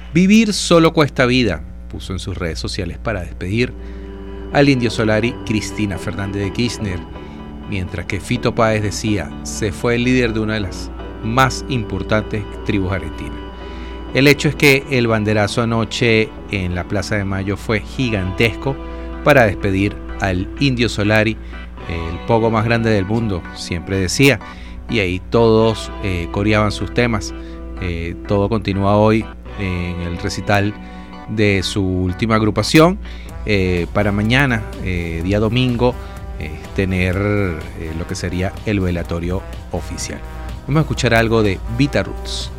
Vivir solo cuesta vida, puso en sus redes sociales para despedir al Indio Solari Cristina Fernández de Kirchner, mientras que Fito Páez decía, se fue el líder de una de las más importantes tribus argentinas. El hecho es que el banderazo anoche en la Plaza de Mayo fue gigantesco para despedir al Indio Solari, el pogo más grande del mundo, siempre decía, y ahí todos coreaban sus temas. Todo continúa hoy en el recital de su última agrupación, para mañana, día domingo, tener lo que sería el velatorio oficial. Vamos a escuchar algo de Vita Roots.